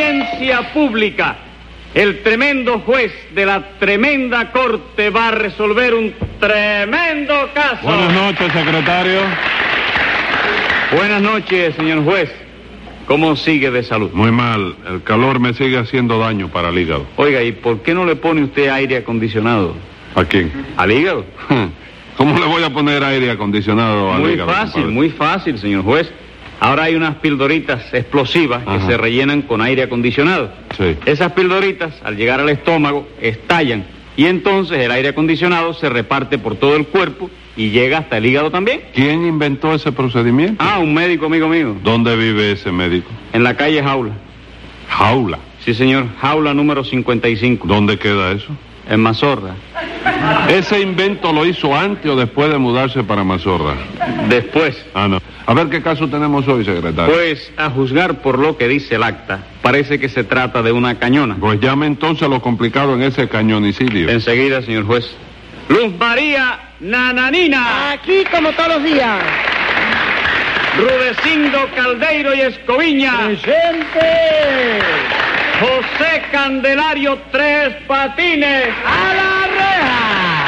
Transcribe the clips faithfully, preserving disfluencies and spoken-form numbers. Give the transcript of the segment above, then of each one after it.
Audiencia pública. El tremendo juez de la tremenda corte va a resolver un tremendo caso. Buenas noches, secretario. Buenas noches, señor juez. ¿Cómo sigue de salud? Muy mal. El calor me sigue haciendo daño para el hígado. Oiga, ¿y por qué no le pone usted aire acondicionado? ¿A quién? ¿Al hígado? ¿Cómo le voy a poner aire acondicionado al muy hígado? Muy fácil, compadre? muy fácil, señor juez. Ahora hay unas pildoritas explosivas que Ajá. se rellenan con aire acondicionado. Sí. Esas pildoritas, al llegar al estómago, estallan. Y entonces el aire acondicionado se reparte por todo el cuerpo y llega hasta el hígado también. ¿Quién inventó ese procedimiento? Ah, un médico amigo mío. ¿Dónde vive ese médico? En la calle Jaula. Jaula. Sí, señor. Jaula número cincuenta y cinco. ¿Dónde queda eso? En Mazorra. ¿Ese invento lo hizo antes o después de mudarse para Mazorra? Después. Ah, no. A ver qué caso tenemos hoy, secretario. Pues, a juzgar por lo que dice el acta, parece que se trata de una cañona. Pues llame entonces lo complicado en ese cañonicidio. Enseguida, señor juez. Luz María Nananina. Aquí como todos los días. Rudecindo Caldeiro y Escoviña. ¡Presente! José Candelario Tres Patines. ¡A la reja!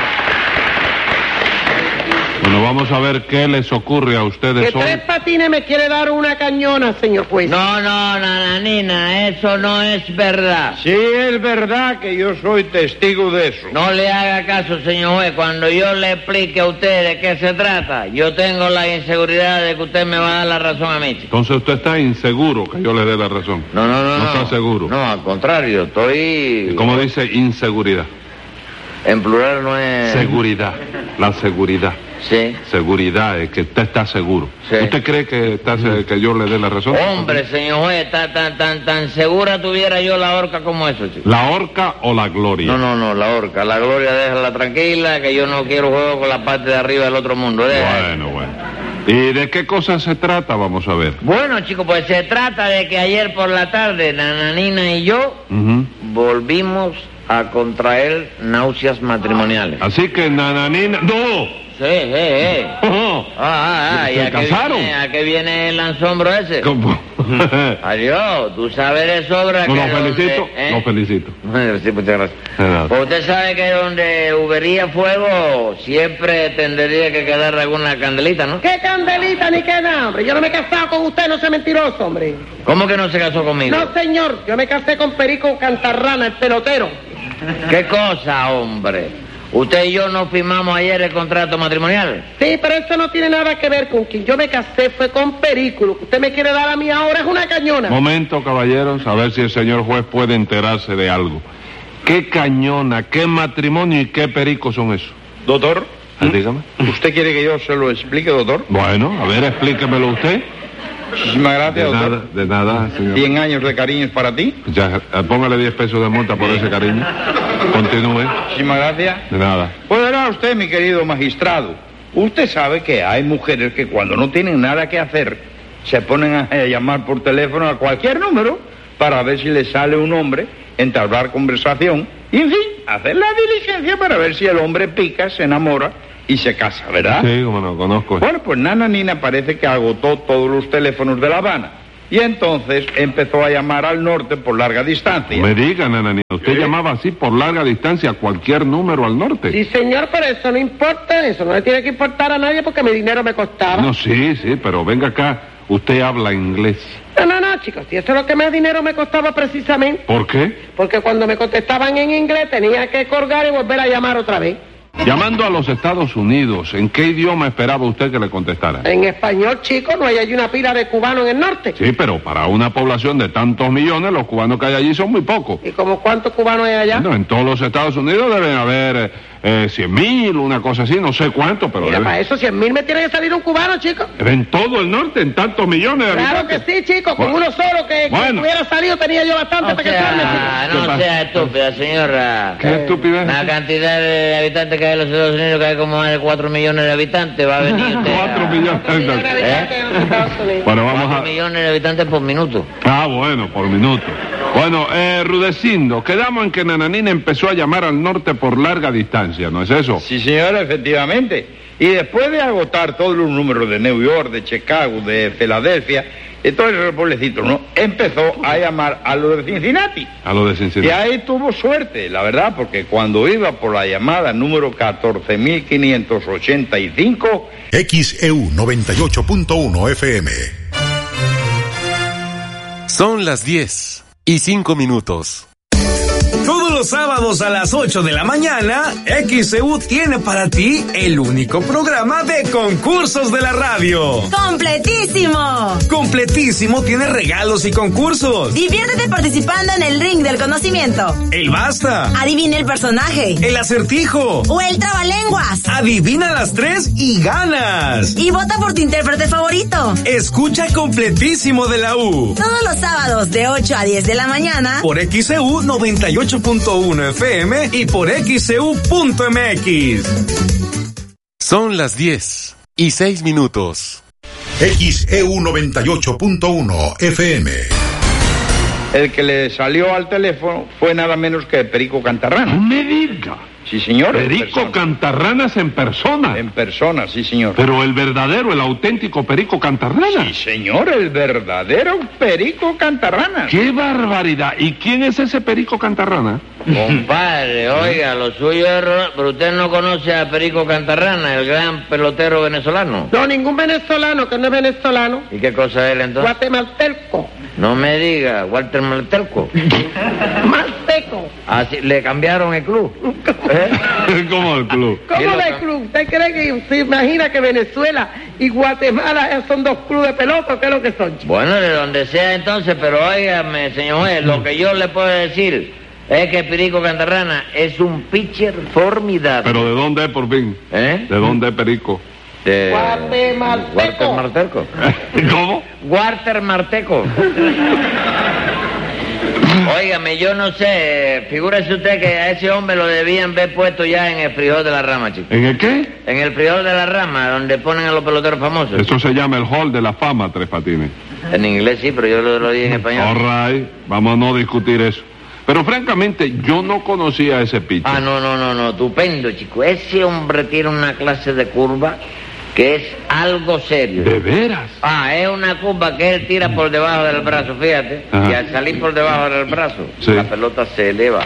Bueno, vamos a ver qué les ocurre a ustedes Que hoy. Tres Patines me quiere dar una cañona, señor juez. No, no, nananina, eso no es verdad. Sí, es verdad que yo soy testigo de eso. No le haga caso, señor juez. Cuando yo le explique a usted de qué se trata, yo tengo la inseguridad de que usted me va a dar la razón a mí. Entonces usted está inseguro que yo le dé la razón. No, no, no. No No está seguro. No, al contrario, estoy... ¿Cómo dice inseguridad? En plural no es... Seguridad. La seguridad. Sí. Seguridad, es que usted está seguro. Sí. ¿Usted cree que, está, que yo le dé la razón? Hombre, señor juez, tan, tan, tan, tan segura tuviera yo la horca como eso, chico. ¿La horca o la gloria? No, no, no, la horca. La gloria déjala tranquila, que yo no quiero juego con la parte de arriba del otro mundo. Deja. Bueno, bueno. ¿Y de qué cosa se trata? Vamos a ver. Bueno, chicos, pues se trata de que ayer por la tarde, Nananina y yo Ujú. volvimos a contraer náuseas matrimoniales. Así que Nananina... ¡No! Sí, sí, sí. Oh, Ah, ah, ah, ¿Se ¿y a qué casaron? viene, a qué viene el ansombro ese? ¿Cómo? Adiós, tú sabes de sobra No, que... lo felicito, donde- ¿eh? lo felicito. Sí, muchas gracias. De nada. Pues usted sabe que donde hubiera fuego siempre tendría que quedar alguna candelita, ¿no? ¿Qué candelita ni qué nada, hombre? Yo no me he casado con usted, no sea mentiroso, hombre. ¿Cómo que no se casó conmigo? No, señor, yo me casé con Perico Cantarrana, el pelotero. ¿Qué cosa, hombre? Usted y yo no firmamos ayer el contrato matrimonial. Sí, pero eso no tiene nada que ver con quien yo me casé, fue con Perico. Lo que usted me quiere dar a mí ahora es una cañona. Momento, caballeros, a ver si el señor juez puede enterarse de algo. ¿Qué cañona, qué matrimonio y qué perico son esos? Doctor, Eh, Dígame. ¿usted quiere que yo se lo explique, doctor? Bueno, a ver, explíquemelo usted. Muchísimas gracias, De doctor. nada, de nada, señor. Cien años de cariños para ti. Ya, eh, póngale diez pesos de multa por ese cariño. Continúe. Muchísimas gracias. De nada. Pues verá usted, mi querido magistrado, usted sabe que hay mujeres que cuando no tienen nada que hacer, se ponen a, a llamar por teléfono a cualquier número para ver si les sale un hombre, entablar conversación y, en fin, hacer la diligencia para ver si el hombre pica, se enamora y se casa, ¿verdad? Sí, como no, conozco. Bueno, pues Nananina parece que agotó todos los teléfonos de La Habana y entonces empezó a llamar al norte por larga distancia. Me diga, nananina, usted Sí. llamaba así por larga distancia a cualquier número al norte. Sí, señor, pero eso no importa, eso no le tiene que importar a nadie porque mi dinero me costaba. No, sí, sí, pero venga acá, usted habla inglés. No, no, no, chicos, si eso es lo que más dinero me costaba precisamente, ¿Por qué? porque cuando me contestaban en inglés tenía que colgar y volver a llamar otra vez. Llamando a los Estados Unidos, ¿en qué idioma esperaba usted que le contestara? En español, chicos, no hay allí una pila de cubanos en el norte. Sí, pero para una población de tantos millones, los cubanos que hay allí son muy pocos. ¿Y como cuántos cubanos hay allá? Bueno, en todos los Estados Unidos deben haber eh, cien mil, una cosa así, no sé cuánto, pero Mira, debe- para eso cien mil me tiene que salir un cubano, chicos. en todo el norte, en tantos millones de Claro que habitantes. sí, chicos, con Bueno. uno solo que, que Bueno. hubiera salido tenía yo bastante O para casarme, sea, chicos. ¿Qué no pasa? sea estúpida, señora. ¿Qué estupidez? La cantidad de habitantes que hay en los Estados Unidos, que hay como más de cuatro millones de habitantes, va a venir usted a- Cuatro millones de Señor habitantes. habitante en los Estados Unidos. Bueno, vamos Cuatro a... millones de habitantes por minuto. Ah, bueno, por minuto. Bueno, eh, Rudecindo, quedamos en que Nananina empezó a llamar al norte por larga distancia, ¿no es eso? Sí, señora, efectivamente. Y después de agotar todos los números de New York, de Chicago, de Filadelfia, y todo ese pueblecito, ¿no? Empezó a llamar a lo de Cincinnati. A lo de Cincinnati. Y ahí tuvo suerte, la verdad, porque cuando iba por la llamada número catorce mil quinientos ochenta y cinco... X E U noventa y ocho punto uno F M. Son las diez y cinco minutos. Todos los sábados a las ocho de la mañana, X E U tiene para ti el único programa de concursos de la radio. ¡Completísimo! Completísimo tiene regalos y concursos. Diviértete participando en el ring del conocimiento. El basta. Adivina el personaje. El acertijo. O el trabalenguas. Adivina las tres y ganas. Y vota por tu intérprete favorito. Escucha Completísimo de la U. Todos los sábados de ocho a diez de la mañana. Por X E U noventa y ocho punto uno F M y por X E U punto M X. Son las diez y seis minutos. X E U noventa y ocho punto uno F M. El que le salió al teléfono fue nada menos que Perico Cantarrana. No me diga. Sí, señor. Perico Cantarranas en persona. En persona, sí, señor. Pero el verdadero, el auténtico Perico Cantarrana. Sí, señor, el verdadero Perico Cantarrana. ¡Qué barbaridad! ¿Y quién es ese Perico Cantarrana? Compadre, oiga, lo suyo es... ro- Pero usted no conoce a Perico Cantarrana, el gran pelotero venezolano. No, ningún venezolano, que no es venezolano. ¿Y qué cosa es él entonces? Guatemalteco. No me diga, Walter Malterco. Malteco. Así, le cambiaron el club. ¿Eh? ¿Cómo el club? ¿Cómo lo de cam- club? ¿Usted cree que se imagina que Venezuela y Guatemala son dos clubes de pelota o qué es lo que son, chico? Bueno, de donde sea entonces, pero óigame, señor juez, lo que yo le puedo decir es que Perico Cantarrana es un pitcher formidable. ¿Pero de dónde es por fin? ¿Eh? ¿De dónde es Perico? De... Guatemalteco. Walter Marteco. ¿Cómo? Walter Marteco. Óigame, yo no sé, figúrese usted que a ese hombre lo debían ver puesto ya en el frijol de la rama, chico. ¿En el qué? En el frijol de la rama, donde ponen a los peloteros famosos. Eso se llama el Hall de la Fama, Tres Patines. En inglés sí, pero yo lo, lo dije en español. All right, vamos a no discutir eso. Pero francamente, yo no conocía a ese pitcher. Ah, no, no, no, no, estupendo, chico. Ese hombre tiene una clase de curva que es algo serio. ¿De veras? Ah, es una curva que él tira por debajo del brazo, fíjate. Ajá. Y al salir por debajo del brazo, Sí. la pelota se eleva.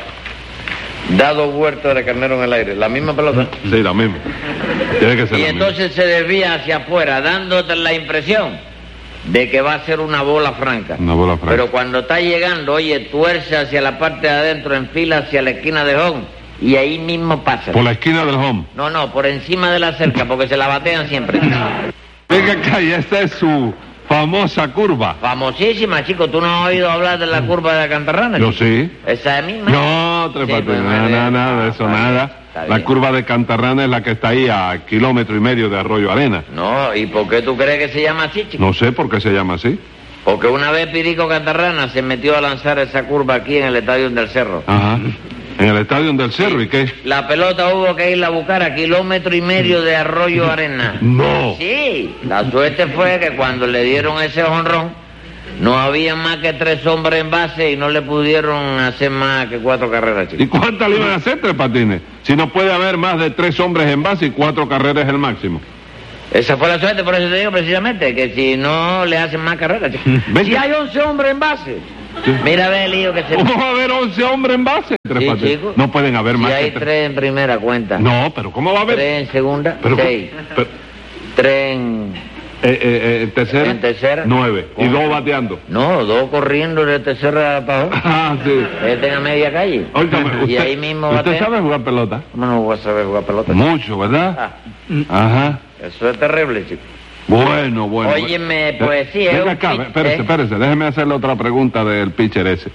Da dos vueltas de carnero en el aire. La misma pelota. Sí, la misma. Tiene que ser Y la misma. entonces se desvía hacia afuera, dándote la impresión de que va a ser una bola franca. Una bola franca. Pero cuando está llegando, oye, tuerce hacia la parte de adentro, en fila hacia la esquina de home, y ahí mismo pasa. Por la esquina del home. No, no, por encima de la cerca, porque se la batean siempre. Venga acá, y esa es su famosa curva. Famosísima, chico. ¿Tú no has oído hablar de la curva de la Cantarrana? Yo chico? sí. ¿Esa es misma? No, Tres Sí, Patines, pues, nada, me- nada, nada de eso, está bien, nada. está La bien. curva de Cantarrana es la que está ahí a kilómetro y medio de Arroyo Arena. No, ¿y por qué tú crees que se llama así, chico? No sé por qué se llama así. Porque una vez Perico Cantarrana se metió a lanzar esa curva aquí en el Estadio del Cerro. Ajá. En el estadio del Cerro, ¿y qué? La pelota hubo que irla a buscar a kilómetro y medio de Arroyo Arena. No. Sí, la suerte fue que cuando le dieron ese jonrón, no había más que tres hombres en base y no le pudieron hacer más que cuatro carreras, ¿Y chicos. cuántas le iban a hacer, Tres Patines? Si no puede haber más de tres hombres en base y cuatro carreras es el máximo. Esa fue la suerte, por eso te digo precisamente, que si no le hacen más carreras, chicos. Venga. Si hay once hombres en base. Sí. Mira, ve el lío que se... ¿Cómo va a haber once hombres en base, Tres Sí, Patines? chico. No pueden haber Si más hay que tres. tres en primera cuenta. No, pero ¿cómo va a haber? Tres en segunda, Pero, seis. pero- Tres en... eh, eh, eh, en tercera. En tercera. Nueve. Y ¿Cómo? dos bateando. No, dos corriendo de tercera para abajo. Ah, sí. Este en media calle. Óigame, Y usted, ahí mismo usted batea. sabe jugar pelota. ¿Cómo no voy a saber jugar pelota? Mucho, ¿verdad? Ah, Ajá. eso es terrible, chico. Bueno, bueno. Óyeme, pues sí, es Venga un acá, pitch- espérese, ¿eh? espérese, déjeme hacerle otra pregunta del pitcher ese.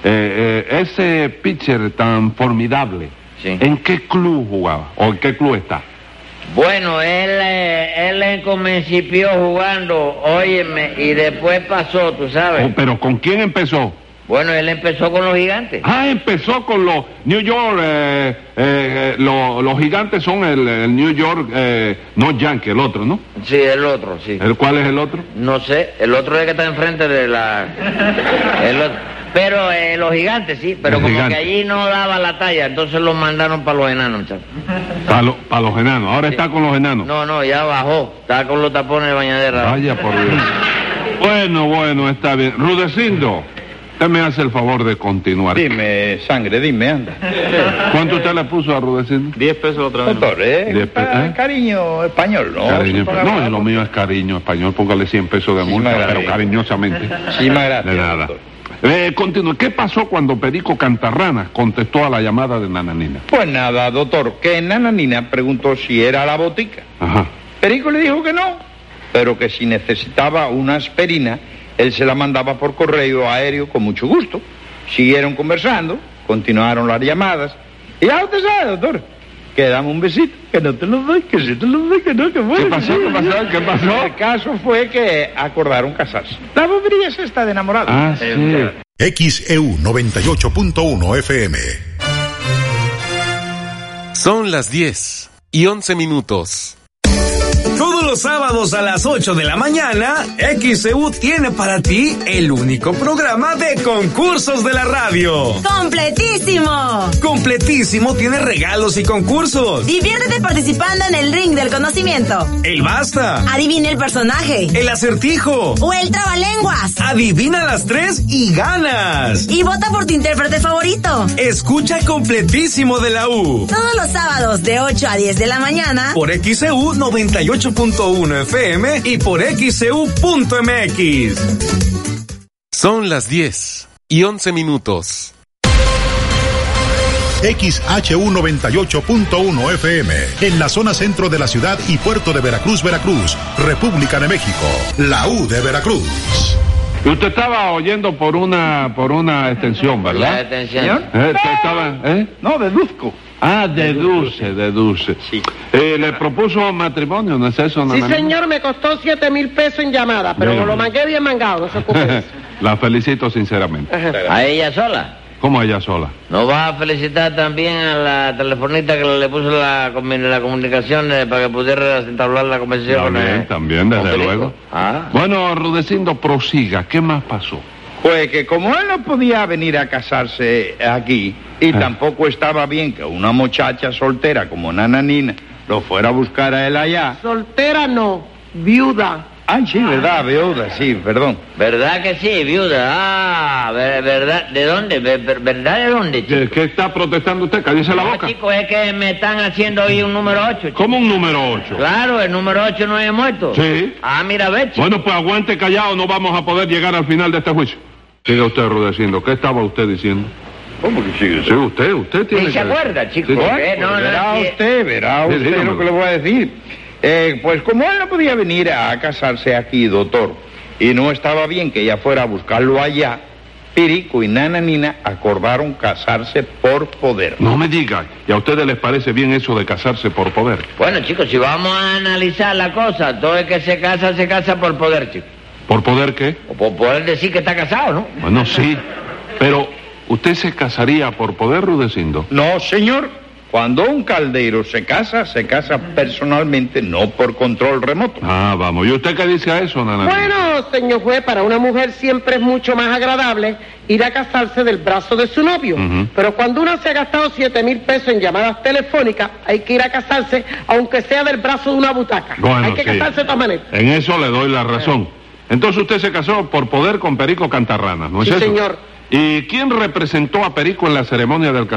Eh, eh, ese pitcher tan formidable, Sí. ¿en qué club jugaba? ¿O en qué club está? Bueno, él, eh, él comenció jugando, óyeme, y después pasó, tú sabes. Oh, ¿Pero con quién empezó? Bueno, él empezó con los gigantes. Ah, empezó con los New York, eh, eh, eh, lo- los gigantes son el, el New York, eh, no Yankee, el otro, ¿no? Sí, el otro, sí. ¿El cuál es el otro? No sé, el otro es que está enfrente de la... El otro... Pero eh, los gigantes sí, pero Los como gigantes. que allí no daba la talla, entonces los mandaron para los enanos, muchachos. Para lo- pa los enanos. Ahora está con los enanos. No, no, ya bajó, está con los tapones de bañadera. Vaya por Dios. Bueno, bueno, está bien. Rudecindo, usted me hace el favor de continuar. Dime, sangre, dime, anda. ¿Cuánto usted le puso a Rudecindo? Diez pesos la otra vez. Doctor, ¿eh? Diez pe- Pa- ¿eh? Cariño español, ¿no? Cariño, Eso paga no, más. lo mío es cariño español. Póngale cien pesos de multa, Muchísimas pero gracias. cariñosamente. Muchísimas gracias, De nada. doctor. Eh, continúe. ¿Qué pasó cuando Perico Cantarranas contestó a la llamada de Nananina? Pues nada, doctor, que Nananina preguntó si era la botica. Ajá. Perico le dijo que no, pero que si necesitaba una aspirina, él se la mandaba por correo aéreo con mucho gusto. Siguieron conversando, continuaron las llamadas, y ya usted sabe, doctor, que dame un besito, que no te lo doy, que sí te lo doy, que no, que bueno. ¿Qué pasó? ¿Qué pasó? ¿Qué pasó? El caso fue que acordaron casarse. La bobería es esta de enamorado. Ah, sí. X E U noventa y ocho punto uno F M. Son las diez y once minutos. Todos los sábados a las ocho de la mañana, X E U tiene para ti el único programa de concursos de la radio. ¡Completísimo! Completísimo tiene regalos y concursos. Diviértete participando en el ring del conocimiento. El basta, Adivina el personaje. el acertijo. O el trabalenguas. Adivina las tres y ganas. Y vota por tu intérprete favorito. Escucha Completísimo de la U. Todos los sábados de ocho a diez de la mañana. Por X E U noventa y ocho punto uno F M y por X E U punto M X. Son las diez y once minutos. X H U noventa y ocho punto uno F M, en la zona centro de la ciudad y puerto de Veracruz, Veracruz, República de México, la U de Veracruz. Y usted estaba oyendo por una por una extensión, La ¿verdad? detención. Señor. Eh, usted estaba, ¿eh? No, deduzco. Ah, deduce, deduce. Sí. Eh, ¿Le propuso matrimonio? ¿No es eso, Sí, Nananina? señor, me costó siete mil pesos en llamada, pero Bien. me lo mangué bien mangado, no se ocupe. La felicito sinceramente. ¿A ella sola? ¿Cómo ella sola? ¿No va a felicitar también a la telefonista que le puso la, comu- la comunicación eh, para que pudiera entablar la conversación con También, él? también, desde con Perico? luego. Ah. Bueno, Rudecindo, prosiga. ¿Qué más pasó? Pues que como él no podía venir a casarse aquí, y Ah. tampoco estaba bien que una muchacha soltera como Nananina lo fuera a buscar a él allá. Soltera no, viuda. Ay, sí, verdad, viuda, sí, perdón. ¿Verdad que sí, viuda? Ah, ver- ¿verdad? ¿De dónde? Ver- ver- ¿Verdad de dónde, chico? ¿Qué, qué está protestando usted? Cállese la No, boca. chico, es que me están haciendo hoy un número ocho, chico. ¿Cómo un número ocho? Claro, el número ocho no es muerto. Sí. Ah, mira, ve, chico. Bueno, pues aguante callado, no vamos a poder llegar al final de este juicio. Siga usted, Rudecindo. ¿Qué estaba usted diciendo? ¿Cómo que sigue? Sí, usted, usted tiene ¿Sí se que... acuerda, chico? Sí, sí. Eh, no, no, verá sí. usted, verá Sí, usted dígamelo. lo que le voy a decir. Eh, pues como él no podía venir a casarse aquí, doctor, y no estaba bien que ella fuera a buscarlo allá, Perico y Nananina acordaron casarse por poder. No me diga. ¿Y a ustedes les parece bien eso de casarse por poder? Bueno, chicos, si vamos a analizar la cosa, todo el que se casa, se casa por poder, chico. ¿Por poder qué? O por poder decir que está casado, ¿no? Bueno, sí. Pero, ¿usted se casaría por poder, Rudecindo? No, señor. Cuando un caldeiro se casa, se casa personalmente, no por control remoto. Ah, vamos. ¿Y usted qué dice a eso, Nananina? Bueno, señor juez, para una mujer siempre es mucho más agradable ir a casarse del brazo de su novio. Ujú. Pero cuando uno se ha gastado siete mil pesos en llamadas telefónicas, hay que ir a casarse, aunque sea del brazo de una butaca. Bueno, hay que sí. casarse de todas maneras. En eso le doy la razón. Entonces usted se casó por poder con Perico Cantarranas, ¿no es Sí, eso? señor. ¿Y quién representó a Perico en la ceremonia del casamiento?